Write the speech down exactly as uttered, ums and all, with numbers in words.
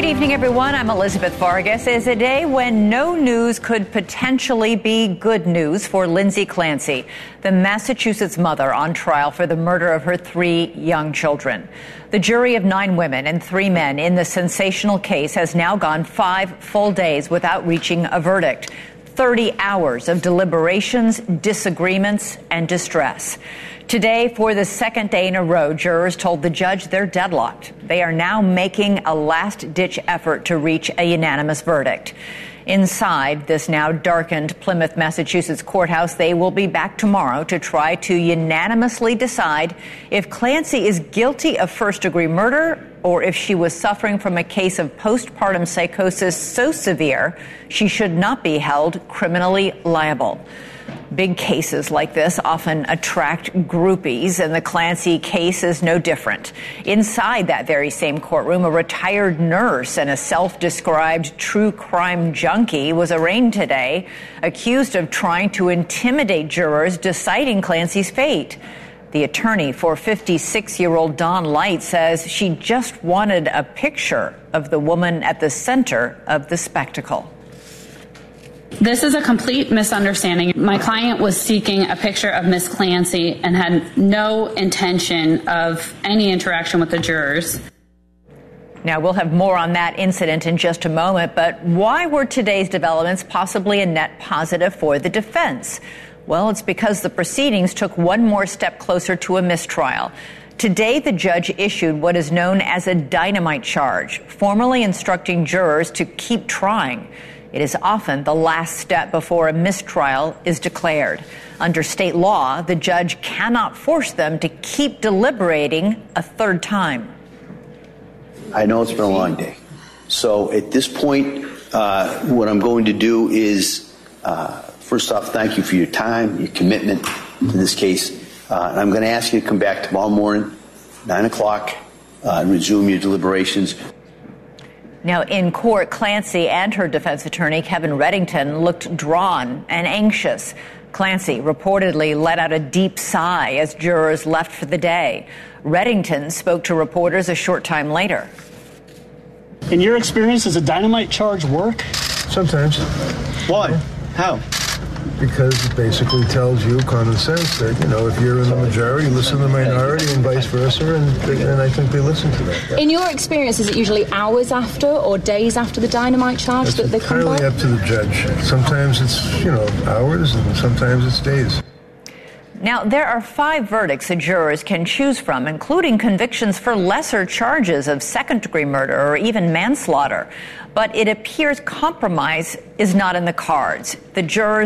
evening, everyone. I'm Elizabeth Vargas. It's a day when no news could potentially be good news for Lindsay Clancy, the Massachusetts mother on trial for the murder of her three young children. The jury of nine women and three men in the sensational case has now gone five full days without reaching a verdict. thirty hours of deliberations, disagreements, and distress. Today, for the second day in a row, jurors told the judge they're deadlocked. They are now making a last-ditch effort to reach a unanimous verdict. Inside this now darkened Plymouth, Massachusetts courthouse, they will be back tomorrow to try to unanimously decide if Clancy is guilty of first-degree murder or if she was suffering from a case of postpartum psychosis so severe she should not be held criminally liable. Big cases like this often attract groupies, and the Clancy case is no different. Inside that very same courtroom, a retired nurse and a self-described true crime junkie was arraigned today, accused of trying to intimidate jurors deciding Clancy's fate. The attorney for fifty-six-year-old Dawn Light says she just wanted a picture of the woman at the center of the spectacle. This is a complete misunderstanding. My client was seeking a picture of Miss Clancy and had no intention of any interaction with the jurors. Now, we'll have more on that incident in just a moment, but why were today's developments possibly a net positive for the defense? Well, it's because the proceedings took one more step closer to a mistrial. Today, the judge issued what is known as a dynamite charge, formally instructing jurors to keep trying. It is often the last step before a mistrial is declared. Under state law, the judge cannot force them to keep deliberating a third time. I know it's been a long day. So at this point, uh, what I'm going to do is, uh, first off, thank you for your time, your commitment to this case. Uh, and I'm going to ask you to come back tomorrow morning, nine o'clock, uh, and resume your deliberations. Now, in court, Clancy and her defense attorney, Kevin Reddington, looked drawn and anxious. Clancy reportedly let out a deep sigh as jurors left for the day. Reddington spoke to reporters a short time later. In your experience, does a dynamite charge work? Sometimes. Why? How? Because it basically tells you common sense that, you know, if you're in the majority, listen to the minority and vice versa, and, and I think they listen to that. In your experience, is it usually hours after or days after the dynamite charge That's that they come back? entirely up to the judge. Sometimes it's, you know, hours, and sometimes it's days. Now, there are five verdicts the jurors can choose from, including convictions for lesser charges of second-degree murder or even manslaughter. But it appears compromise is not in the cards. The jurors